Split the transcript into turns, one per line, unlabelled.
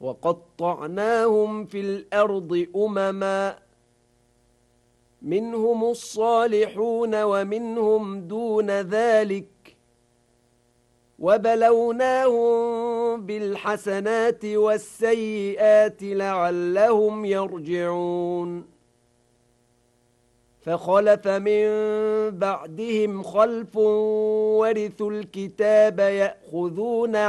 وقطعناهم في الأرض أمما منهم الصالحون ومنهم دون ذلك وبلوناهم بالحسنات والسيئات لعلهم يرجعون فخلف من بعدهم خلف ورثوا الكتاب يأخذون